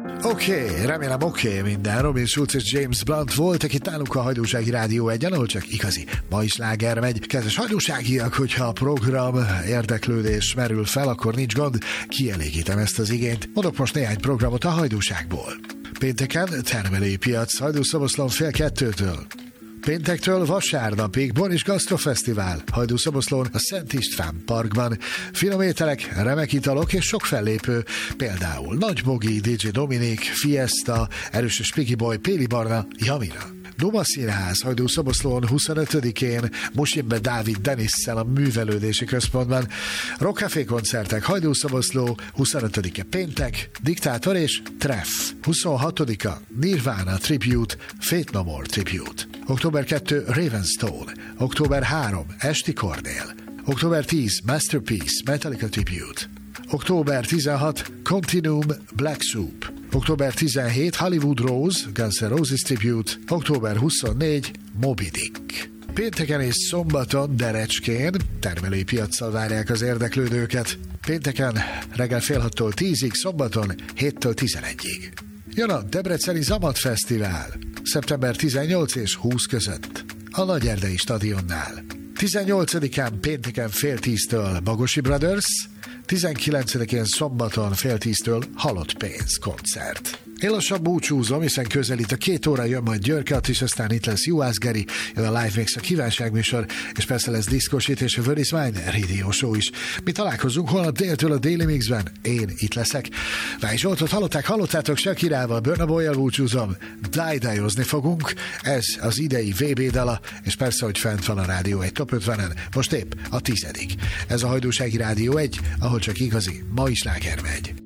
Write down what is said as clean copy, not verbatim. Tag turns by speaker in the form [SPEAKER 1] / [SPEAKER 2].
[SPEAKER 1] Oké, remélem minden. Robin Schulz és James Blunt voltak itt nálunk a Hajdúsági Rádió 1-en, ahol csak igazi mai sláger megy. Kedves hajdúságiak, hogyha a program érdeklődés merül fel, akkor nincs gond, kielégítem ezt az igényt. Mondok most néhány programot a hajdúságból. Pénteken termelői piac, Hajdú-Szoboszlón 1:30-től. Péntektől vasárnapig Boris Gasztrofesztivál, Hajdú-Szoboszlón a Szent István Parkban. Finom ételek, remek italok és sok fellépő, például Nagy Bogi, DJ Dominik, Fiesta, Erős Piki Boy, Péli Barna, Jamina. Duma Színház, Hajdú-Szoboszlón 25-én, Musimbe Dávid Denisszel a Művelődési Központban. Rock Café koncertek, Hajdú-Szoboszló 25-e péntek, Diktátor és Treff. 26-a Nirvana Tribute, Fate No More Tribute. Október 2 Ravenstone. Október 3 Esti Kornél. Október 10 Masterpiece, Metallica Tribute. Október 16 Continuum, Black Soup. Október 17 Hollywood Rose, Guns N' Roses Tribute. Október 24 Moby Dick. Pénteken és szombaton Derecskén termelői piaccal várják az érdeklődőket. Pénteken reggel fél 6-tól 10-ig, szombaton 7-től 11-ig. Jön a Debreceni Zamat Fesztivál, szeptember 18 és 20 között, a Nagyerdei Stadionnál. 18-án pénteken fél 10-től Bagosi Brothers, 19-én szombaton fél 10-től Halott Pénz koncert. Én lassan búcsúzom, hiszen közelít a 2 óra, jön majd Györkat, és aztán itt lesz Juhász Geri, jön a Live Mix, a kívánságműsor, és persze lesz diszkosít és a Where is Mine Radio Show is. Mi találkozunk holnap déltől a Daily Mixben, én itt leszek. Váj Zsoltot hallottátok Shakirával, Burna Boy-jal búcsúzom, die-die-ozni fogunk, ez az idei VB dala, és persze, hogy fent van a Rádió 1 Top 50-en, most épp a 10. Ez a Hajdúsági Rádió 1, ahol csak igazi mai sláger megy.